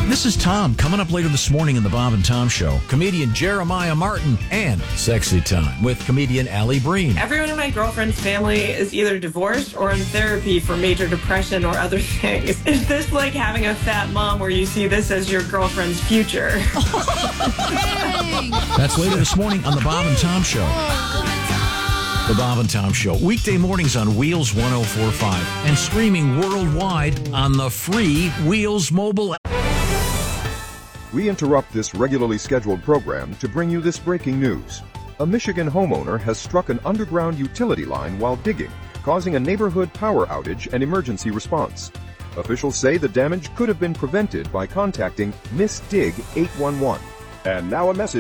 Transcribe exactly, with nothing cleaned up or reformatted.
This is Tom. Coming up later this morning in the Bob and Tom Show, comedian Jeremiah Martin and Sexy Time with comedian Allie Breen. Everyone in my girlfriend's family is either divorced or in therapy for major depression or other things. Is this like having a fat mom where you see this as your girlfriend's future? That's later this morning on the Bob and Tom Show. The Bob and Tom Show. Weekday mornings on Wheels one oh four point five and streaming worldwide on the free Wheels mobile app. We interrupt this regularly scheduled program to bring you this breaking news. A Michigan homeowner has struck an underground utility line while digging, causing a neighborhood power outage and emergency response. Officials say the damage could have been prevented by contacting Miss Dig eight one one. And now a message